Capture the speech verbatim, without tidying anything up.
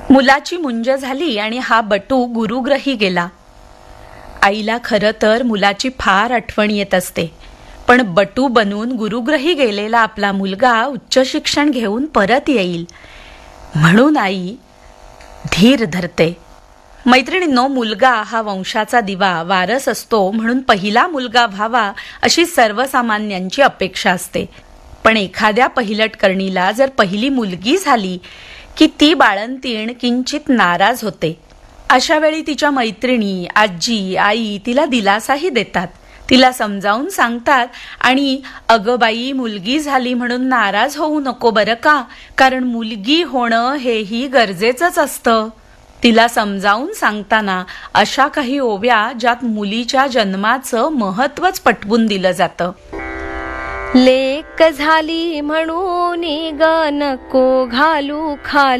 मुलाची मुंज झाली आणि हा बटू गुरुग्रही गेला. आईला खरं तर मुलाची फार आठवण येत असते, पण बटू बनून गुरुग्रही गेलेला आपला मुलगा उच्च शिक्षण घेऊन परत येईल म्हणून आई धीर धरते. मैत्रिणींनो, मुलगा हा वंशाचा दिवा, वारस असतो म्हणून पहिला मुलगा व्हावा अशी सर्वसामान्यांची अपेक्षा असते. पण एखाद्या पहिलटकरणीला जर पहिली मुलगी झाली की ती बाळंतीण किंचित नाराज होते. अशा वेळी तिच्या मैत्रिणी, आजी, आई तिला दिलासाही देतात, तिला समजावून सांगतात आणि अगं बाई, मुलगी झाली म्हणून नाराज होऊ नको बरं का, कारण मुलगी होणं हेही गरजेचंच असतं. तिला समजावून सांगताना अशा काही ओव्या ज्यात मुलीच्या जन्माचं महत्वच पटवून दिलं जातं. लेक झाली म्हणून ग नको घालू खाली